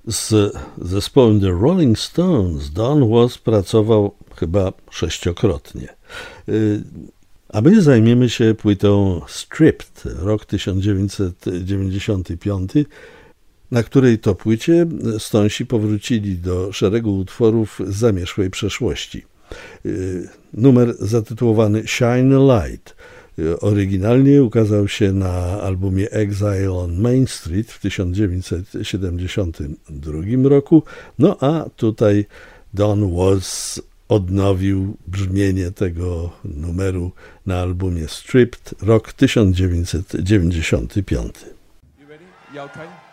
Z zespołem The Rolling Stones Don Was pracował chyba 6-krotnie. A my zajmiemy się płytą Stripped, rok 1995, na której to płycie Stonesi powrócili do szeregu utworów z zamierzchłej przeszłości. Numer zatytułowany Shine a Light oryginalnie ukazał się na albumie Exile on Main Street w 1972 roku, no a tutaj Don Was odnowił brzmienie tego numeru na albumie Stripped, rok 1995. You ready? You okay?